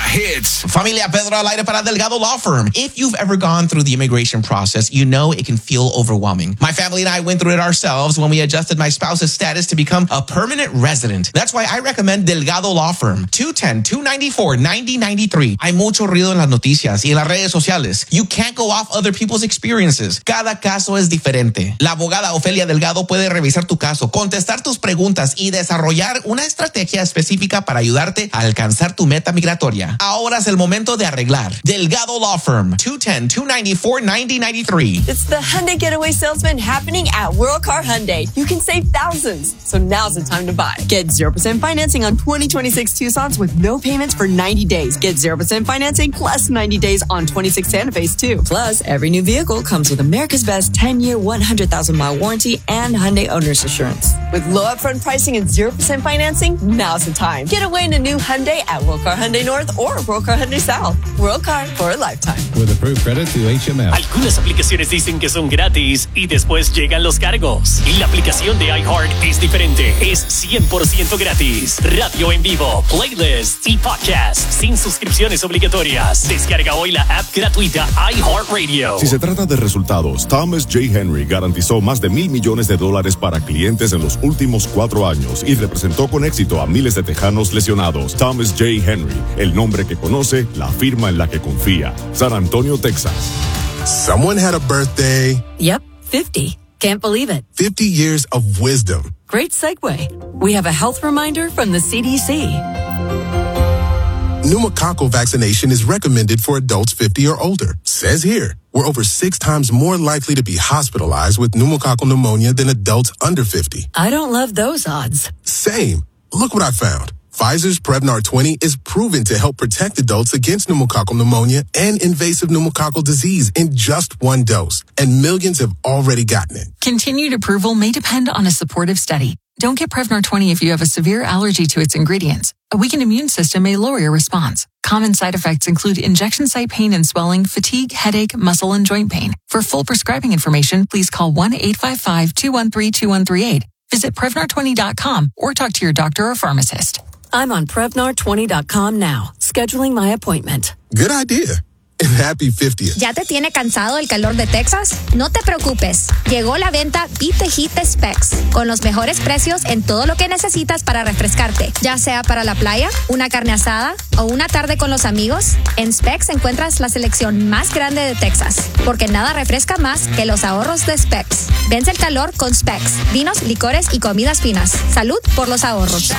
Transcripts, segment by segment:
hits. Familia, Pedro al aire para Delgado Law Firm. If you've ever gone through the immigration process, you know it can feel overwhelming. My family and I went through it ourselves when we adjusted my spouse's status to become a permanent resident. That's why I recommend Delgado Law Firm. 210-294-9093. Hay mucho ruido en las noticias y en las redes sociales. You can't go off other people's experiences. Cada caso es diferente. La abogada Ofelia Delgado puede revisar tu caso, contestar tus preguntas y desarrollar una estrategia específica para ayudarte a alcanzar tu meta migratoria. Ahora es el momento de arreglar. Delgado Law Firm. 210-294-9093. It's the Hyundai Getaway Salesman happening at World Car Hyundai. You can save thousands. So now's the time to buy. Get 0% financing on 2026 Tucson's with no payments for 90 days. Get 0% financing plus 90 days on 26 Santa Fe's too. Plus, every new vehicle comes with America's Best 10-year, 100,000-mile warranty and Hyundai Owner's Assurance. With low upfront pricing and 0% financing, now's the time. Get away in a new Hyundai at World Car Hyundai North or World Car Hyundai South. World Car for a lifetime. With approved credit to HMF. Algunas aplicaciones dicen que son gratis y después llegan los cargos. Y la aplicación de iHeart es diferente. Es 100% gratis. Radio en vivo, playlists y podcasts sin suscripciones obligatorias. Descarga hoy la app gratuita iHeartRadio. Si se trata de resultados, Thomas J. Henry garantizó más de $1,000 millones para clientes en los últimos 4 años y representó con éxito a miles de tejanos lesionados. Thomas J. Henry, el nombre que conoce, la firma en la que confía. San Antonio, Texas. Someone had a birthday. Yep, 50. Can't believe it. 50 years of wisdom. Great segue. We have a health reminder from the CDC. Pneumococcal vaccination is recommended for adults 50 or older. Says here, we're over 6 times more likely to be hospitalized with pneumococcal pneumonia than adults under 50. I don't love those odds. Same. Look what I found. Pfizer's Prevnar 20 is proven to help protect adults against pneumococcal pneumonia and invasive pneumococcal disease in just 1 dose. And millions have already gotten it. Continued approval may depend on a supportive study. Don't get Prevnar 20 if you have a severe allergy to its ingredients. A weakened immune system may lower your response. Common side effects include injection site pain and swelling, fatigue, headache, muscle, and joint pain. For full prescribing information, please call 1-855-213-2138. Visit Prevnar20.com or talk to your doctor or pharmacist. I'm on Prevnar20.com now, scheduling my appointment. Good idea. And happy 50th. ¿Ya te tiene cansado el calor de Texas? No te preocupes. Llegó la venta Beat the Heat de Specs, con los mejores precios en todo lo que necesitas para refrescarte. Ya sea para la playa, una carne asada o una tarde con los amigos, en Specs encuentras la selección más grande de Texas, porque nada refresca más que los ahorros de Specs. Vence el calor con Specs, vinos, licores y comidas finas. Salud por los ahorros.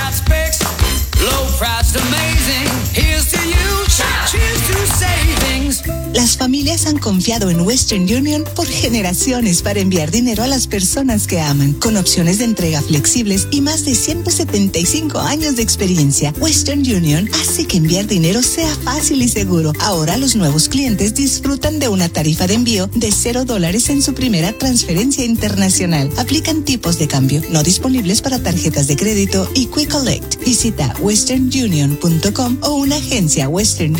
Las familias han confiado en Western Union por generaciones para enviar dinero a las personas que aman, con opciones de entrega flexibles y más de 175 años de experiencia. Western Union hace que enviar dinero sea fácil y seguro. Ahora los nuevos clientes disfrutan de una tarifa de envío de $0 en su primera transferencia internacional. Aplican tipos de cambio no disponibles para tarjetas de crédito y Quick Collect. Visita westernunion.com o una agencia Western